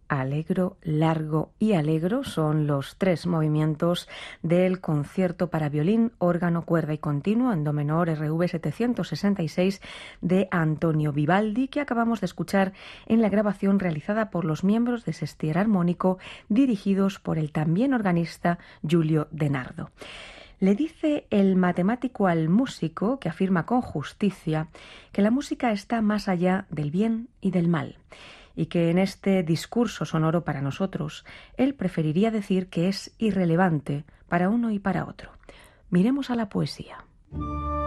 Allegro, largo y allegro son los tres movimientos del concierto para violín, órgano, cuerda y continuo en do menor RV 766 de Antonio Vivaldi, que acabamos de escuchar en la grabación realizada por los miembros de Sestier Armónico, dirigidos por el también organista Giulio De Nardo. Le dice el matemático al músico, que afirma con justicia, que la música está más allá del bien y del mal, y que en este discurso sonoro para nosotros, él preferiría decir que es irrelevante para uno y para otro. Miremos a la poesía.